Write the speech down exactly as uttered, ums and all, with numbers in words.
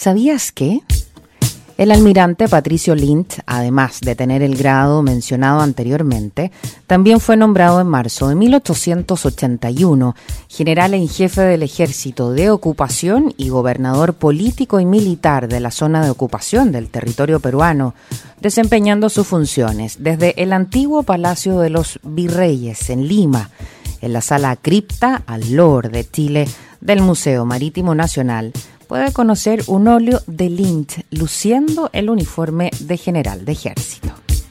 ¿Sabías que? El almirante Patricio Lint, además de tener el grado mencionado anteriormente, también fue nombrado en marzo de mil ochocientos ochenta y uno general en jefe del Ejército de Ocupación y gobernador político y militar de la zona de ocupación del territorio peruano, desempeñando sus funciones desde el antiguo Palacio de los Virreyes en Lima, en la sala cripta al Lord de Chile del Museo Marítimo Nacional. Puede conocer un óleo de Lint luciendo el uniforme de general de ejército.